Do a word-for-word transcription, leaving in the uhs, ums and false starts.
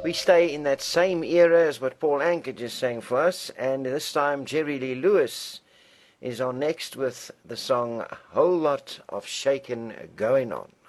We stay in that same era as what Paul Anka just sang for us, and this time Jerry Lee Lewis is on next with the song A Whole Lot of Shakin' Going On.